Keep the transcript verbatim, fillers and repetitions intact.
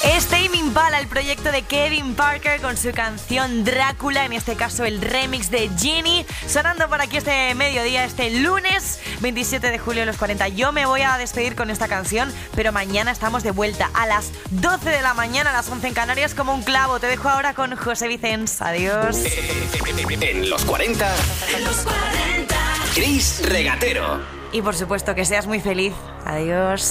Es Tame Impala, el proyecto de Kevin Parker con su canción Drácula, en este caso el remix de Genie, sonando por aquí este mediodía, este lunes veintisiete de julio a los cuarenta. Yo me voy a despedir con esta canción, pero mañana estamos de vuelta a las doce de la mañana, a las once en Canarias, como un clavo. Te dejo ahora con José Vicens. Adiós. En los cuarenta, en los cuarenta, Chris Regatero. Y por supuesto que seas muy feliz. Adiós.